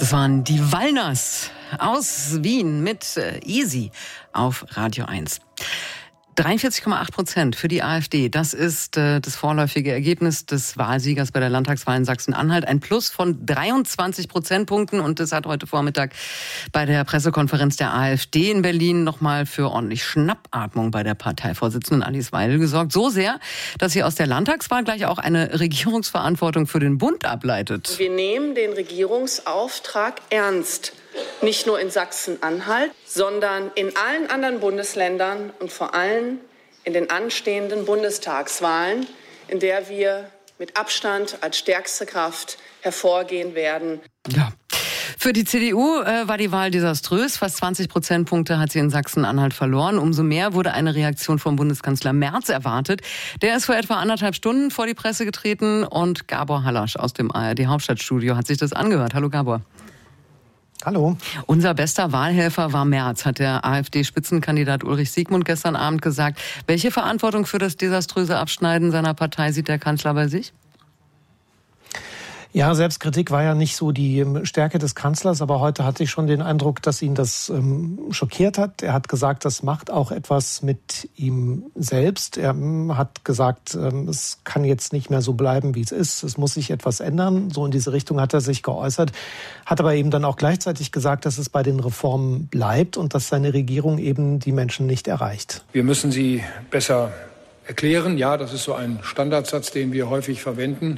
Das waren die Wallners aus Wien mit Easy auf Radio 1. 43,8% für die AfD. Das ist das vorläufige Ergebnis des Wahlsiegers bei der Landtagswahl in Sachsen-Anhalt. Ein Plus von 23 Prozentpunkten. Und das hat heute Vormittag bei der Pressekonferenz der AfD in Berlin nochmal für ordentlich Schnappatmung bei der Parteivorsitzenden Alice Weidel gesorgt. So sehr, dass sie aus der Landtagswahl gleich auch eine Regierungsverantwortung für den Bund ableitet. Wir nehmen den Regierungsauftrag ernst. Nicht nur in Sachsen-Anhalt, sondern in allen anderen Bundesländern und vor allem in den anstehenden Bundestagswahlen, in der wir mit Abstand als stärkste Kraft hervorgehen werden. Ja. Für die CDU war die Wahl desaströs. Fast 20 Prozentpunkte hat sie in Sachsen-Anhalt verloren. Umso mehr wurde eine Reaktion vom Bundeskanzler Merz erwartet. Der ist vor etwa 1,5 Stunden vor die Presse getreten und Gabor Hallasch aus dem ARD-Hauptstadtstudio hat sich das angehört. Hallo Gabor. Hallo. Unser bester Wahlhelfer war Merz, hat der AfD-Spitzenkandidat Ulrich Siegmund gestern Abend gesagt. Welche Verantwortung für das desaströse Abschneiden seiner Partei sieht der Kanzler bei sich? Ja, Selbstkritik war ja nicht so die Stärke des Kanzlers, aber heute hatte ich schon den Eindruck, dass ihn das schockiert hat. Er hat gesagt, das macht auch etwas mit ihm selbst. Er hat gesagt, es kann jetzt nicht mehr so bleiben, wie es ist. Es muss sich etwas ändern. So in diese Richtung hat er sich geäußert. Hat aber eben dann auch gleichzeitig gesagt, dass es bei den Reformen bleibt und dass seine Regierung eben die Menschen nicht erreicht. Wir müssen sie besser erklären. Ja, das ist so ein Standardsatz, den wir häufig verwenden.